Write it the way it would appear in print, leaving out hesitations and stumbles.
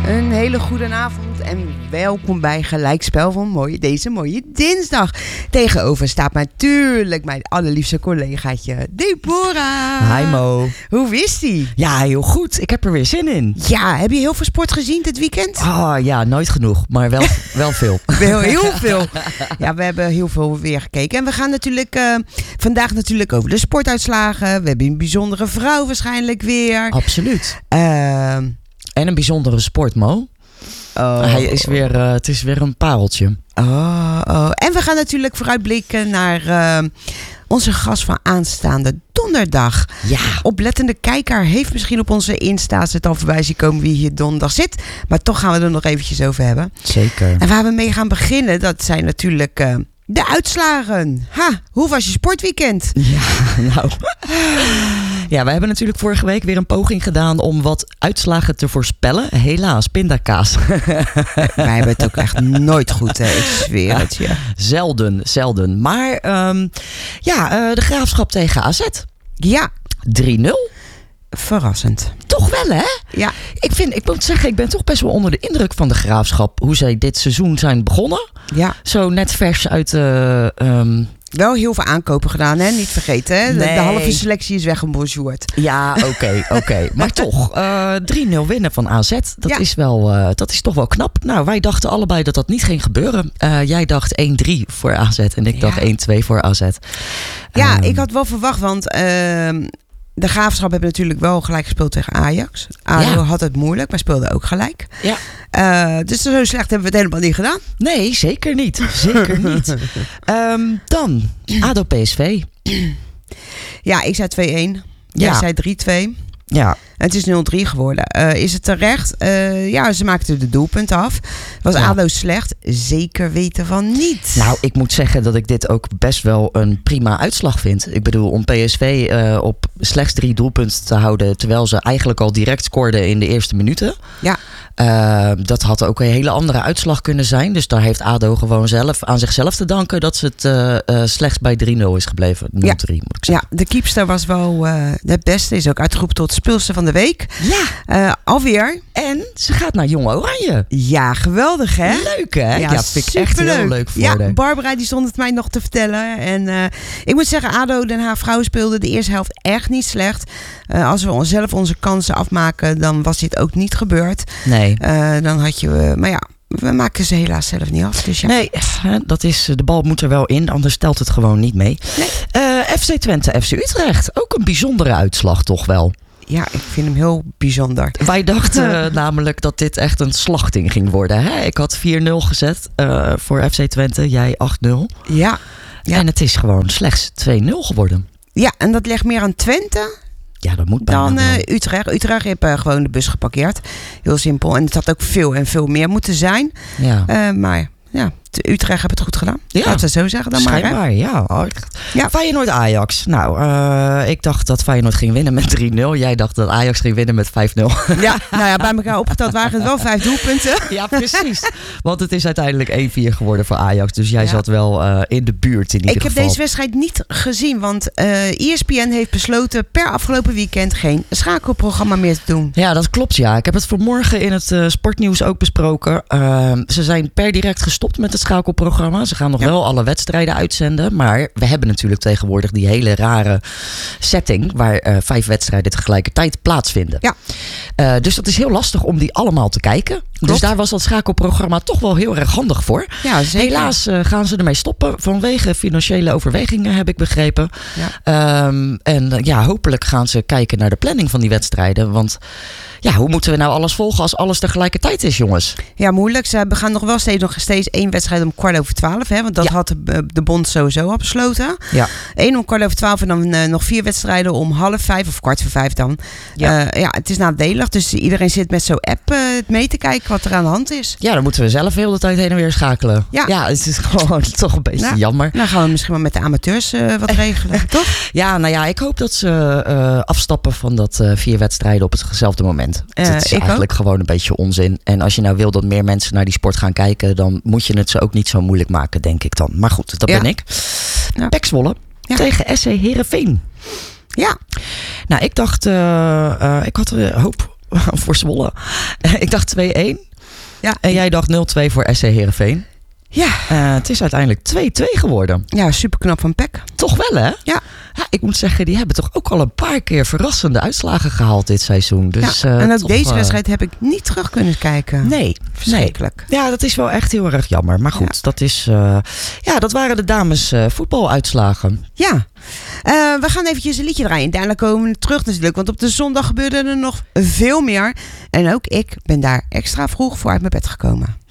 Een hele goede avond en welkom bij Gelijkspel van deze mooie dinsdag. Tegenover staat natuurlijk mijn allerliefste collegaatje Deborah. Hi Mo. Hoe is die? Ja, heel goed. Ik heb er weer zin in. Ja, heb je heel veel sport gezien dit weekend? Oh ja, nooit genoeg, maar wel veel. Heel veel. Ja, we hebben heel veel weer gekeken. En we gaan natuurlijk vandaag natuurlijk over de sportuitslagen. We hebben een bijzondere vrouw waarschijnlijk weer. Absoluut. En een bijzondere sport, Mo. Hij is weer, het is weer een pareltje. En we gaan natuurlijk vooruitblikken naar onze gast van aanstaande donderdag. Ja. Oplettende kijker heeft misschien op onze Insta's het al voorbij zien komen wie hier donderdag zit. Maar toch gaan we er nog eventjes over hebben. Zeker. En waar we mee gaan beginnen, dat zijn natuurlijk de uitslagen. Hoe was je sportweekend? Ja, nou... Ja, we hebben natuurlijk vorige week weer een poging gedaan om wat uitslagen te voorspellen. Helaas, pindakaas. Wij hebben het ook echt nooit goed, hè? Ik zweer het je. Zelden. Maar de Graafschap tegen AZ. Ja. 3-0. Verrassend. Toch wel, hè? Ja. Ik moet zeggen, ik ben toch best wel onder de indruk van de Graafschap. Hoe zij dit seizoen zijn begonnen. Ja. Zo net vers uit wel heel veel aankopen gedaan, hè? Niet vergeten, hè? Nee. De halve selectie is weggebonjourd. Ja, oké. Maar toch, 3-0 winnen van AZ, dat is toch wel knap. Nou, wij dachten allebei dat dat niet ging gebeuren. Jij dacht 1-3 voor AZ en ik dacht 1-2 voor AZ. Ja, ik had wel verwacht, want... de Graafschap hebben natuurlijk wel gelijk gespeeld tegen Ajax. ADO had het moeilijk, maar speelde ook gelijk. Ja. Dus zo slecht hebben we het helemaal niet gedaan. Nee, zeker niet. Dan, ADO PSV. Ja, ik zei 2-1. Jij zei 3-2. Ja. Het is 0-3 geworden. Is het terecht? Ze maakten de doelpunten af. Was ADO slecht? Zeker weten van niet. Nou, ik moet zeggen dat ik dit ook best wel een prima uitslag vind. Ik bedoel, om PSV op slechts 3 doelpunten te houden... terwijl ze eigenlijk al direct scoorden in de eerste minuten. Ja. Dat had ook een hele andere uitslag kunnen zijn. Dus daar heeft ADO gewoon zelf aan zichzelf te danken... dat het slechts bij 3-0 is gebleven. 0-3 moet ik zeggen. Ja, de keepster was wel het beste. Is ook uitgeroepen tot speelster van de week. Ja. Alweer. En ze gaat naar Jong Oranje. Ja, geweldig hè? Leuk hè? Ja, vind ik echt heel leuk voor haar. Barbara die stond het mij nog te vertellen. En ik moet zeggen, ADO Den Haag vrouwen speelde de eerste helft echt niet slecht. Als we zelf onze kansen afmaken, dan was dit ook niet gebeurd. Nee. Dan had je... maar ja, we maken ze helaas zelf niet af. Dus ja. Nee, dat is, de bal moet er wel in, anders telt het gewoon niet mee. Nee. FC Twente, FC Utrecht. Ook een bijzondere uitslag toch wel. Ja, ik vind hem heel bijzonder. Wij dachten namelijk dat dit echt een slachting ging worden. Hè? Ik had 4-0 gezet voor FC Twente, jij 8-0. Ja. En het is gewoon slechts 2-0 geworden. Ja, en dat ligt meer aan Twente... Ja, dat moet bijna dan Utrecht. Utrecht heeft gewoon de bus geparkeerd. Heel simpel. En het had ook veel en veel meer moeten zijn. Ja. Maar ja, Utrecht heeft het goed gedaan. Ja. Laten we het zo zeggen dan maar. Schijnbaar, ja. Feyenoord-Ajax. Nou, ik dacht dat Feyenoord ging winnen met 3-0. Jij dacht dat Ajax ging winnen met 5-0. Ja, nou ja, bij elkaar opgeteld waren het wel 5 doelpunten. Ja, precies. Want het is uiteindelijk 1-4 geworden voor Ajax. Dus jij zat wel in de buurt in ieder geval. Ik heb deze wedstrijd niet gezien. Want ESPN heeft besloten per afgelopen weekend geen schakelprogramma meer te doen. Ja, dat klopt ja. Ik heb het vanmorgen in het sportnieuws ook besproken. Ze zijn per direct gestopt met het schakelprogramma. Ze gaan nog wel alle wedstrijden uitzenden. Maar we hebben natuurlijk tegenwoordig die hele rare setting... waar 5 wedstrijden tegelijkertijd plaatsvinden. Ja. Dus dat is heel lastig om die allemaal te kijken. Klopt. Dus daar was dat schakelprogramma toch wel heel erg handig voor. Ja, zeker. Helaas gaan ze ermee stoppen. Vanwege financiële overwegingen, heb ik begrepen. Ja. Hopelijk gaan ze kijken naar de planning van die wedstrijden. Want ja, hoe moeten we nou alles volgen als alles tegelijkertijd is, jongens? Ja, moeilijk. Ze gaan nog wel steeds 1 wedstrijd om 11:15. Hè, want dat had de bond sowieso al besloten. Ja. 1 om 11:15 en dan nog 4 wedstrijden om 4:30 of 4:45 dan. Ja. Het is nadelig. Dus iedereen zit met zo'n app mee te kijken wat er aan de hand is. Ja, dan moeten we zelf heel de tijd heen en weer schakelen. Ja, het is gewoon toch een beetje jammer. Nou gaan we misschien wel met de amateurs wat regelen, toch? Ja, nou ja, ik hoop dat ze afstappen van dat 4 wedstrijden op hetzelfde moment. Het is eigenlijk gewoon een beetje onzin. En als je nou wil dat meer mensen naar die sport gaan kijken, dan moet je het ze ook niet zo moeilijk maken, denk ik dan. Maar goed, dat ben ik. PEC Zwolle tegen SC Heerenveen. Ja. Nou, ik dacht, ik had hoop voor Zwolle. Ik dacht 2-1. Ja. En jij dacht 0-2 voor SC Heerenveen. Ja. Het is uiteindelijk 2-2 geworden. Ja, super knap van PEC. Toch wel, hè? Ja. Ik moet zeggen, die hebben toch ook al een paar keer verrassende uitslagen gehaald dit seizoen. Dus, en ook deze wedstrijd heb ik niet terug kunnen kijken. Nee. Verschrikkelijk. Nee. Ja, dat is wel echt heel erg jammer. Maar goed, dat is... dat waren de dames voetbaluitslagen. Ja. We gaan eventjes een liedje draaien. Daarna komen we terug natuurlijk. Want op de zondag gebeurde er nog veel meer. En ook ik ben daar extra vroeg voor uit mijn bed gekomen.